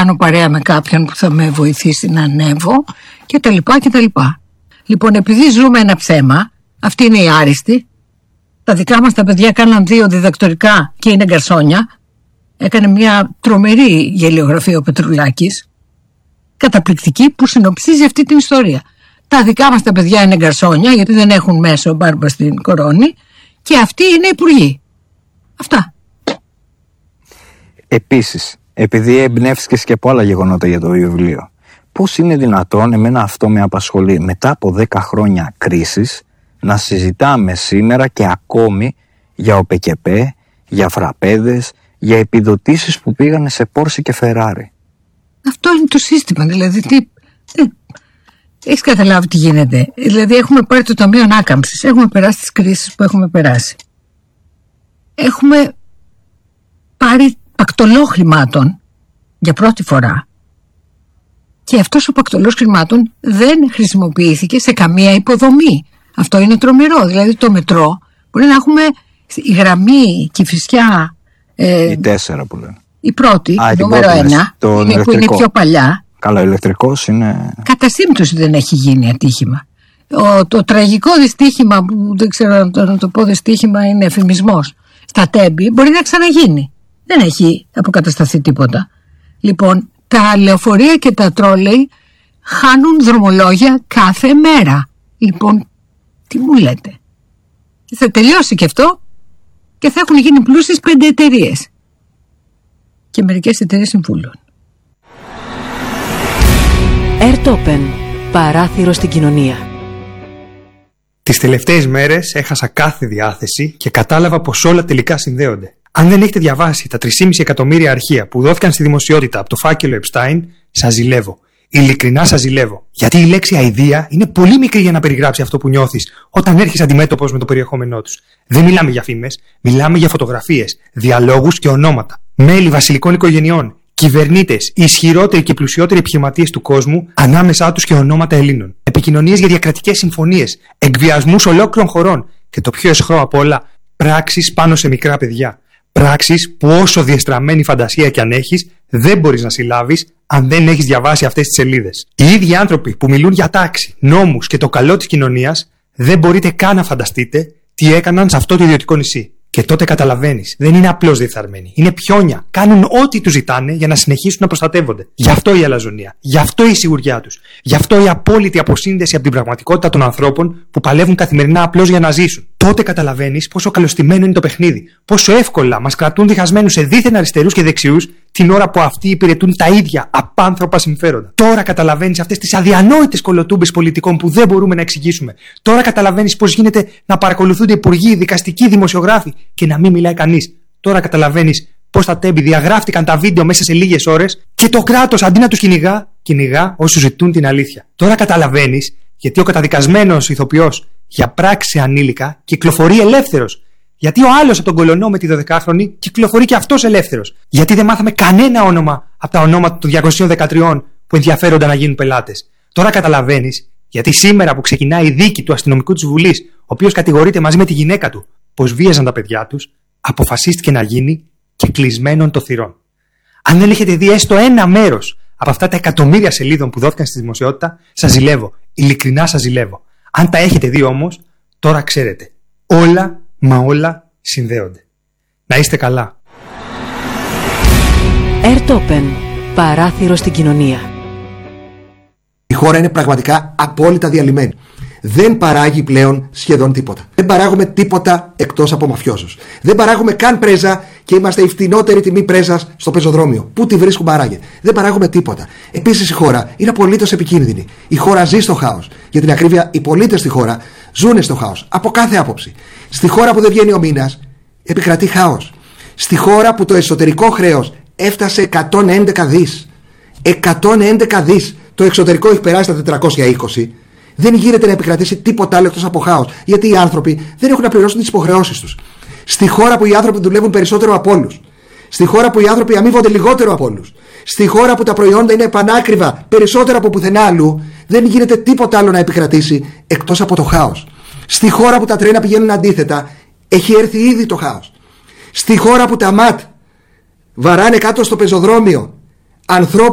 κάνω παρέα με κάποιον που θα με βοηθήσει να ανέβω και τα λοιπά και τα λοιπά. Λοιπόν, επειδή ζούμε ένα ψέμα, αυτή είναι η άριστη. Τα δικά μας τα παιδιά κάναν 2 διδακτορικά και είναι γκαρσόνια. Έκανε μια τρομερή γελιογραφία ο Πετρουλάκης, καταπληκτική, που συνοψίζει αυτή την ιστορία. Τα δικά μας τα παιδιά είναι γκαρσόνια, γιατί δεν έχουν μέσο μπάρμπα στην κορώνη, και αυτοί είναι υπουργοί. Αυτά. Επίσης, επειδή εμπνεύστηκες και από άλλα γεγονότα για το βιβλίο, πώς είναι δυνατόν, εμένα αυτό με απασχολεί, μετά από 10 χρόνια κρίσης, να συζητάμε σήμερα και ακόμη για ΟΠΕΚΕΠΕ, για φραπέδες, για επιδοτήσεις που πήγανε σε Πόρσε και Φεράρι. Αυτό είναι το σύστημα, δηλαδή. Έχεις καταλάβει τι γίνεται? Δηλαδή, έχουμε πάρει το Ταμείο Ανάκαμψης, έχουμε περάσει τις κρίσεις που έχουμε περάσει. Έχουμε πάρει πακτολό χρημάτων για πρώτη φορά. Και αυτός ο πακτολός χρημάτων δεν χρησιμοποιήθηκε σε καμία υποδομή. Αυτό είναι τρομερό. Δηλαδή, το μετρό μπορεί να έχουμε η γραμμή Κηφισιά. Η 4 που λένε. Η πρώτη, νούμερο 1, που είναι πιο παλιά. Καλά, ο ηλεκτρικός είναι. Κατά σύμπτωση δεν έχει γίνει ατύχημα. Το τραγικό δυστύχημα, που δεν ξέρω να το πω δυστύχημα, είναι εφημισμός, στα Τέμπη, μπορεί να ξαναγίνει. Δεν έχει αποκατασταθεί τίποτα. Λοιπόν, τα λεωφορεία και τα τρόλεϊ χάνουν δρομολόγια κάθε μέρα. Λοιπόν, τι μου λέτε? Θα τελειώσει και αυτό και θα έχουν γίνει πλούσιες 5 εταιρείες. Και μερικές εταιρείες συμβούλων. Airtopen. Παράθυρο στην κοινωνία. Τις τελευταίες μέρες έχασα κάθε διάθεση και κατάλαβα πως όλα τελικά συνδέονται. Αν δεν έχετε διαβάσει τα 3,5 εκατομμύρια αρχεία που δόθηκαν στη δημοσιότητα από το φάκελο Epstein, σας ζηλεύω. Ειλικρινά σας ζηλεύω. Γιατί η λέξη αηδία είναι πολύ μικρή για να περιγράψει αυτό που νιώθεις όταν έρχεσαι αντιμέτωπος με το περιεχόμενό τους. Δεν μιλάμε για φήμες, μιλάμε για φωτογραφίες, διαλόγους και ονόματα. Μέλη βασιλικών οικογενειών, κυβερνήτες, οι ισχυρότεροι και πλουσιότεροι επιχειρηματίες του κόσμου, ανάμεσά τους και ονόματα Ελλήνων. Επικοινωνίες για διακρατικές συμφωνίες, εκβιασμούς ολόκληρων χωρών και το πιο αισχρό απ' όλα, πράξεις πάνω σε μικρά παιδιά. Πράξεις που όσο διεστραμμένη φαντασία κι αν έχεις, δεν μπορείς να συλλάβεις αν δεν έχεις διαβάσει αυτές τις σελίδες. Οι ίδιοι άνθρωποι που μιλούν για τάξη, νόμους και το καλό της κοινωνίας, δεν μπορείτε καν να φανταστείτε τι έκαναν σε αυτό το ιδιωτικό νησί. Και τότε καταλαβαίνεις, δεν είναι απλώς διεφθαρμένοι. Είναι πιόνια. Κάνουν ό,τι τους ζητάνε για να συνεχίσουν να προστατεύονται. Γι' αυτό η αλαζονία. Γι' αυτό η σιγουριά τους. Γι' αυτό η απόλυτη αποσύνδεση από την πραγματικότητα των ανθρώπων που παλεύουν καθημερινά απλώς για να ζήσουν. Τότε καταλαβαίνεις πόσο καλωστημένο είναι το παιχνίδι. Πόσο εύκολα μας κρατούν διχασμένους σε δίθεν αριστερούς και δεξιούς την ώρα που αυτοί υπηρετούν τα ίδια απάνθρωπα συμφέροντα. Τώρα καταλαβαίνεις αυτές τις αδιανόητες κολοτούμπες πολιτικών που δεν μπορούμε να εξηγήσουμε. Τώρα καταλαβαίνεις πώς γίνεται να παρακολουθούνται υπουργοί, δικαστικοί, δημοσιογράφοι και να μην μιλάει κανείς. Τώρα καταλαβαίνεις πώς στα Τέμπη διαγράφτηκαν τα βίντεο μέσα σε λίγες ώρες και το κράτος αντί να τους κυνηγά όσους ζητούν την αλήθεια. Τώρα καταλαβαίνεις γιατί ο καταδικασμένος ηθοποιός για πράξη ανήλικα κυκλοφορεί ελεύθερος. Γιατί ο άλλος από τον κολονό με τη 12χρονη κυκλοφορεί και αυτός ελεύθερος. Γιατί δεν μάθαμε κανένα όνομα από τα ονόματα των 213 που ενδιαφέρονταν να γίνουν πελάτες. Τώρα καταλαβαίνεις γιατί σήμερα που ξεκινάει η δίκη του αστυνομικού της Βουλής, ο οποίος κατηγορείται μαζί με τη γυναίκα του πως βίαζαν τα παιδιά τους, αποφασίστηκε να γίνει και κλεισμένον των θυρών. Αν δεν έχετε δει έστω ένα μέρος από αυτά τα εκατομμύρια σελίδων που δόθηκαν στη δημοσιότητα, σας ζηλεύω. Ειλικρινά σας ζηλεύω. Αν τα έχετε δει όμως, τώρα ξέρετε. Όλα, μα όλα συνδέονται. Να είστε καλά. Airtopen. Παράθυρο στην κοινωνία. Η χώρα είναι πραγματικά απόλυτα διαλυμένη. Δεν παράγει πλέον σχεδόν τίποτα. Δεν παράγουμε τίποτα εκτός από μαφιόζους. Δεν παράγουμε καν πρέζα και είμαστε η φτηνότερη τιμή πρέζας στο πεζοδρόμιο. Πού τη βρίσκουν παράγει. Δεν παράγουμε τίποτα. Επίσης η χώρα είναι απολύτως επικίνδυνη. Η χώρα ζει στο χάος. Για την ακρίβεια, οι πολίτες στη χώρα ζουν στο χάος. Από κάθε άποψη. Στη χώρα που δεν βγαίνει ο μήνας, επικρατεί χάος. Στη χώρα που το εσωτερικό χρέος έφτασε 111 δις. 111 δις. Το εξωτερικό έχει περάσει τα 420. Δεν γίνεται να επικρατήσει τίποτα άλλο εκτός από χάος. Γιατί οι άνθρωποι δεν έχουν να πληρώσουν τις υποχρεώσεις τους. Στη χώρα που οι άνθρωποι δουλεύουν περισσότερο από όλους. Στη χώρα που οι άνθρωποι αμείβονται λιγότερο από όλους. Στη χώρα που τα προϊόντα είναι πανάκριβα περισσότερο από πουθενά αλλού. Δεν γίνεται τίποτα άλλο να επικρατήσει εκτός από το χάος. Στη χώρα που τα τρένα πηγαίνουν αντίθετα, έχει έρθει ήδη το χάος. Στη χώρα που τα ΜΑΤ βαράνε κάτω στο πεζοδρόμιο ανθρώπους